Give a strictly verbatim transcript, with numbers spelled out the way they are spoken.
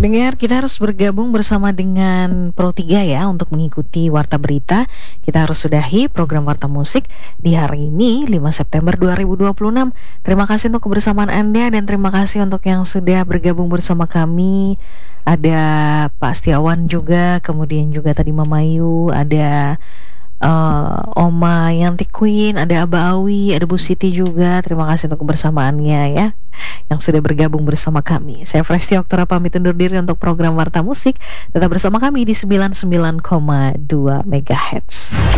Pendengar, kita harus bergabung bersama dengan Pro tiga ya untuk mengikuti Warta Berita. Kita harus sudahi program Warta Musik di hari ini lima September dua ribu dua puluh enam. Terima kasih untuk kebersamaan Anda dan terima kasih untuk yang sudah bergabung bersama kami. Ada Pak Setiawan juga, kemudian juga tadi Mama Ayu, ada uh, Oma Yanti Queen, ada Aba Awi, ada Bu Siti juga. Terima kasih untuk kebersamaannya ya, yang sudah bergabung bersama kami. Saya Fresti Oktora pamit undur diri untuk program Warta Musik. Tetap bersama kami di sembilan puluh sembilan koma dua megahertz.